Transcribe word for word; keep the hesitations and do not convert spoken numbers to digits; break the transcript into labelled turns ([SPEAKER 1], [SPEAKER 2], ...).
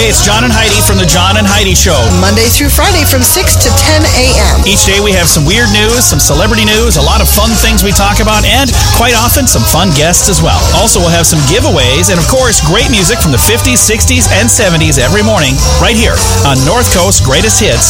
[SPEAKER 1] Hey, it's John and Heidi from The John and Heidi Show.
[SPEAKER 2] Monday through Friday from six to ten a.m.
[SPEAKER 1] Each day we have some weird news, some celebrity news, a lot of fun things we talk about, and quite often some fun guests as well. Also, we'll have some giveaways and, of course, great music from the fifties, sixties, and seventies every morning right here on North Coast Greatest Hits.